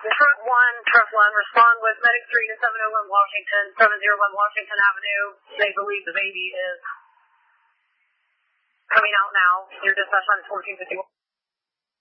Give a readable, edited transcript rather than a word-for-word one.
Truck 1, respond with Medic 3 to 701 Washington, 701 Washington Avenue. They believe the baby is coming out now. Your dispatch line is 1451.